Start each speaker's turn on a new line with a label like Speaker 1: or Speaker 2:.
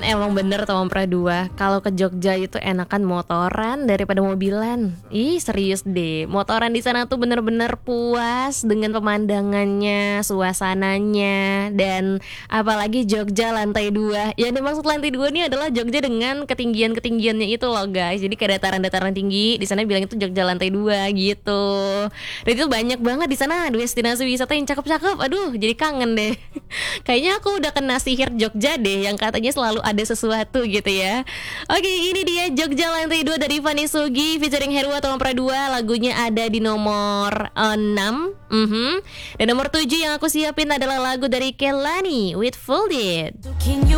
Speaker 1: emang bener Tomang Pradua. Kalau ke Jogja itu enakan motoran daripada mobilan. Ih serius deh. Motoran di sana tuh bener-bener puas dengan pemandangannya, suasananya, dan apalagi Jogja lantai 2. Yang dimaksud lantai 2 ini adalah Jogja dengan ketinggian-ketinggiannya itu loh guys. Jadi kayak dataran-dataran tinggi. Di sana bilang itu Jogja lantai 2 gitu. Dan itu banyak banget di sana destinasi wisata yang cakep-cakep. Aduh, jadi kangen deh. Kayaknya aku udah kena sihir Jogja deh, yang katanya selalu ada sesuatu gitu ya. Oke, ini dia Jogja lantai 2 dari Fanny Sugi featuring Heru atau Pradua. Lagunya ada di nomor 6. Dan nomor 7 yang aku siapin adalah lagu dari Kelani with Folded.